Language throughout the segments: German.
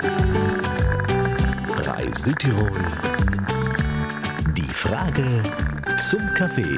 bei Südtirol. Die Frage zum Kaffee.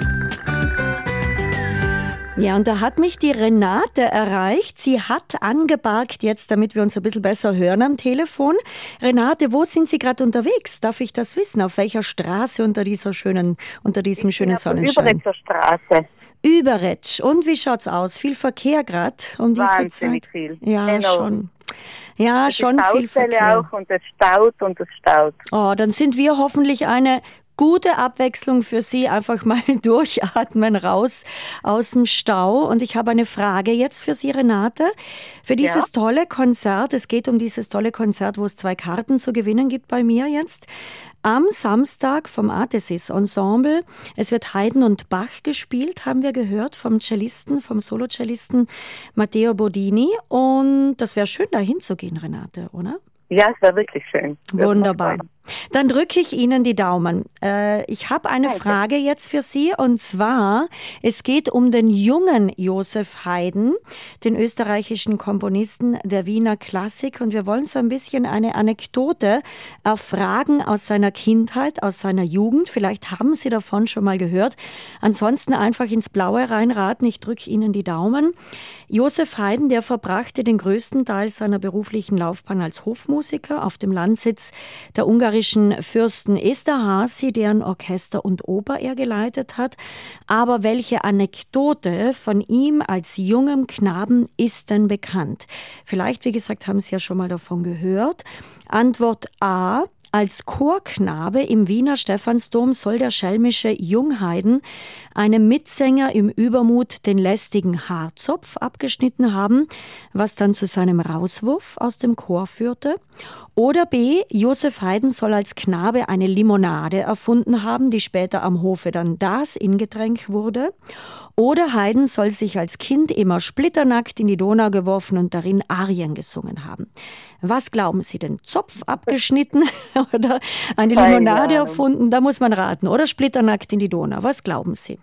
Ja, und da hat mich die Renate erreicht. Sie hat angebarkt jetzt, damit wir uns ein bisschen besser hören am Telefon. Renate, wo sind Sie gerade unterwegs? Darf ich das wissen? Auf welcher Straße unter diesem schönen Sonnenschein? Überretzer Straße. Überretsch. Und wie schaut's aus? Viel Verkehr gerade um diese Wahnsinnig Zeit? viel. Ja, Enorm. schon. Ja, schon viel Baustelle Verkehr. auch und es staut und es staut. Oh, dann sind wir hoffentlich eine gute Abwechslung für Sie. Einfach mal durchatmen, raus aus dem Stau. Und ich habe eine Frage jetzt für Sie, Renate. Für dieses tolle Konzert, es geht um dieses tolle Konzert, wo es 2 Karten zu gewinnen gibt bei mir jetzt. Am Samstag vom Artesis Ensemble. Es wird Haydn und Bach gespielt, haben wir gehört, vom Solo-Cellisten Matteo Bodini. Und das wäre schön, da hinzugehen, Renate, oder? Ja, es war wirklich schön. Wunderbar. Dann drücke ich Ihnen die Daumen. Ich habe eine Frage jetzt für Sie, und zwar, es geht um den jungen Joseph Haydn, den österreichischen Komponisten der Wiener Klassik, und wir wollen so ein bisschen eine Anekdote erfragen aus seiner Kindheit, aus seiner Jugend. Vielleicht haben Sie davon schon mal gehört. Ansonsten einfach ins Blaue reinraten. Ich drücke Ihnen die Daumen. Joseph Haydn, der verbrachte den größten Teil seiner beruflichen Laufbahn als Hofmusiker auf dem Landsitz der ungarischen Fürsten Esterházy, deren Orchester und Oper er geleitet hat. Aber welche Anekdote von ihm als jungem Knaben ist denn bekannt? Vielleicht, wie gesagt, haben Sie ja schon mal davon gehört. Antwort A. Als Chorknabe im Wiener Stephansdom soll der schelmische Junghaydn einem Mitsänger im Übermut den lästigen Haarzopf abgeschnitten haben, was dann zu seinem Rauswurf aus dem Chor führte. Oder B. Joseph Haydn soll als Knabe eine Limonade erfunden haben, die später am Hofe dann das Ingetränk wurde. Oder Haydn soll sich als Kind immer splitternackt in die Donau geworfen und darin Arien gesungen haben. Was glauben Sie denn? Zopf abgeschnitten oder eine Limonade erfunden? Da muss man raten. Oder splitternackt in die Donau. Was glauben Sie?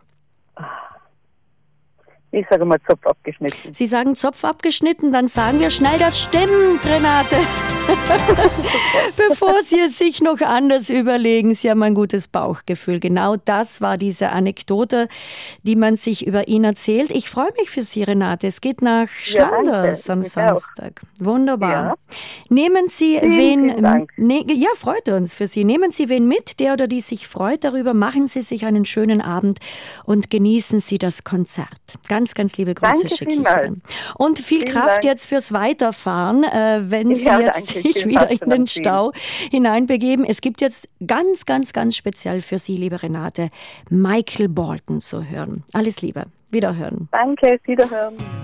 Ich sage mal Zopf abgeschnitten. Sie sagen Zopf abgeschnitten, dann sagen wir schnell, das stimmt, Renate. Bevor Sie es sich noch anders überlegen, Sie haben ein gutes Bauchgefühl. Genau das war diese Anekdote, die man sich über ihn erzählt. Ich freue mich für Sie, Renate. Es geht nach Schlanders am Samstag. Wunderbar. Ja. Nehmen Sie Vielen Dank. Ja, freut uns für Sie. Nehmen Sie wen mit, der oder die sich freut darüber. Machen Sie sich einen schönen Abend und genießen Sie das Konzert. Ganz, ganz liebe Grüße Danke schicke ich vielmals. Ihnen. Und viel Vielen Kraft Dank. jetzt fürs Weiterfahren, wenn Sie Ja, jetzt danke. sich Ich bin wieder fast in schon am den Ziel. Stau hineinbegeben. Es gibt jetzt ganz, ganz, ganz speziell für Sie, liebe Renate, Michael Bolton zu hören. Alles Liebe. Wiederhören. Danke, Wiederhören.